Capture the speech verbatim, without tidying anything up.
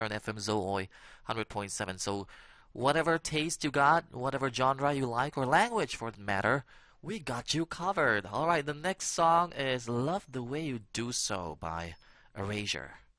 on F M Zooi one hundred point seven. So whatever taste you got, whatever genre you like, or language for that matter, we got you covered. Alright, the next song is Love the Way You Do So by Erasure.